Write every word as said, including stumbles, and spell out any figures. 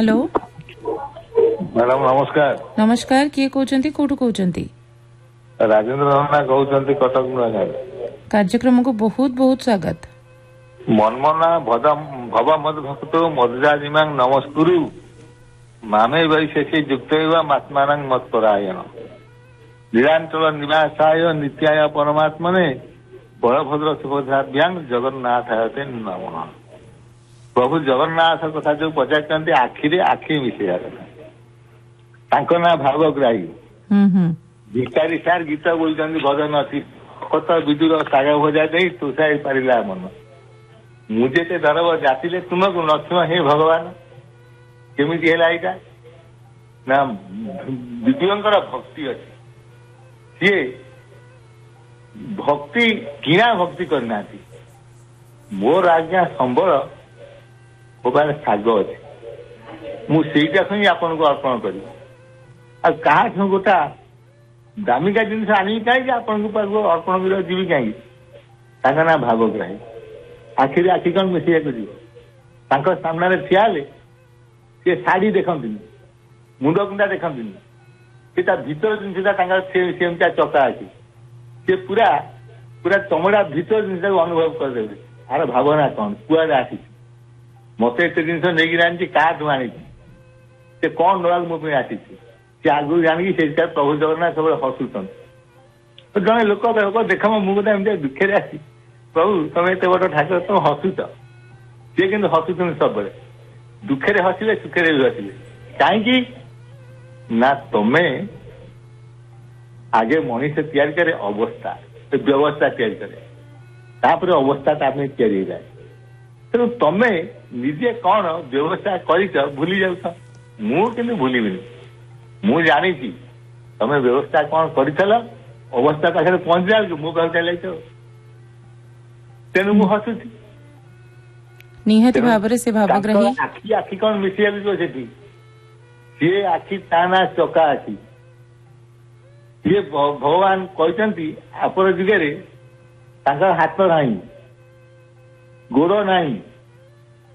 Hello madam नमस्कार। नमस्कार किए कहते कोठू कहते? राजेंद्र रहा कहते कटक नूआ। कार्यक्रम को बहुत बहुत स्वागत। मनमना भव मद भक्त मधुराजिमा नमस्कुरु मामे वैशेषी युक्त मात्मान मत्परायण लीलांचल निवासाय नित्याय परमात्मने बलभद्र सुभद्राभ्यां जगन्नाथ नम। प्रभु जगन्नाथ कथा जो पचार आखिरे आखि मिसेगा ना भावग्राही भिकारी सार गीत बोलते भजन अच्छी कत विदुर साग भजा दे तुषाई पारा मन मुझे ते धरब जातिले तुमको नथुम हे भगवान केमी है ना विदुरंकर भक्ति अच्छी सी भक्ति किणा भक्ति करना मोर आज्ञा संबल ମୋ ପାଖରେ ଶାଗ ଅଛି ମୁଁ ସେଇଟାକୁ ହିଁ ଆପଣଙ୍କୁ ଅର୍ପଣ କରିବି। ଆଉ କାହାଠୁ ଗୋଟା ଦାମିକା ଜିନିଷ ଆଣିବି କାହିଁକି ଆପଣଙ୍କ ପାଖକୁ ଅର୍ପଣ କରିବାକୁ ଯିବି କାହିଁକି? ତାଙ୍କ ନାଁ ଭାବଗ୍ରାହୀ। ଆଖିରେ ଆଖି କ'ଣ ମିଶିବାକୁ ଯିବ? ତାଙ୍କ ସାମ୍ନାରେ ଠିଆ ହେଲେ ସେ ଶାଢ଼ୀ ଦେଖନ୍ତିନି, ମୁଣ୍ଡ କୁଣ୍ଡା ଦେଖନ୍ତିନି, ସେ ତା ଭିତର ଜିନିଷଟା ତାଙ୍କର ସେମିତିଆ ଚକା ଅଛି। ସେ ପୁରା ପୁରା ଚମଡ଼ା ଭିତର ଜିନିଷଟାକୁ ଅନୁଭବ କରିଦେବେ। ଆର ଭାବନା କ'ଣ, କୁଆଡ଼େ ଆସିଛି, ମତେ ଏତେ ଜିନିଷ ନେଇକି ଆଣିଛି, କାହାଠୁ ଆଣିଛି, ସେ କଣ ନେବାକୁ ମୋ ପାଇଁ ଆସିଛି, ସେ ଆଗରୁ ଜାଣିକି ସେଇଟା ପ୍ରଭୁ ଜଗନ୍ନାଥ ସବୁବେଳେ ହସୁଛନ୍ତି। ଜଣେ ଲୋକ ଦେଖ ମୁଁ ଗୋଟେ ଏମିତି ଦୁଃଖରେ ଆସି ପ୍ରଭୁ ତମେ ଏତେ ବଡ ଠାକୁର ତମେ ହସୁଛ, ସିଏ କିନ୍ତୁ ହସୁଛନ୍ତି ସବୁବେଳେ। ଦୁଃଖରେ ହସିଲେ ସୁଖରେ ବି ହସିଲେ। କାହିଁକି ନା ତମେ ଆଗେ ମଣିଷ ତିଆରି କରେ ଅବସ୍ଥା ବ୍ୟବସ୍ଥା ତିଆରି କରେ, ତାପରେ ଅବସ୍ଥା ତା ପାଇଁ ତିଆରି ହେଇଯାଏ। ତେଣୁ ତମେ ନିଜେ କଣ ବ୍ୟବସ୍ଥା କରିଛ ଭୁଲି ଯାଉଛ, ମୁଁ କିନ୍ତୁ ଭୁଲିବିନି। ମୁଁ ଜାଣିଛି ତମେ ବ୍ୟବସ୍ଥା କଣ କରିଥିଲ, ଅବସ୍ଥା ପାଖରେ ପହଞ୍ଚିଲା ବେଳକୁ ମୁଁ କହିବାକୁ ଚାଲିଛ, ତେଣୁ ମୁଁ ହସୁଛି। ନିହାତି ଭାବରେ ସେ ଭାବଗ୍ରାହୀ ଆଖି ଆଖି କଣ ମିଶିବାକୁ ଯିବ ସେଠି? ସିଏ ଆଖି ତା ନା ଚକା ଆଖି। ସିଏ ଭଗବାନ କହିଛନ୍ତି ଆପର ଯୁଗରେ ତାଙ୍କର ହାତ ନାହିଁ, ଗୋଡ଼ ନାହିଁ,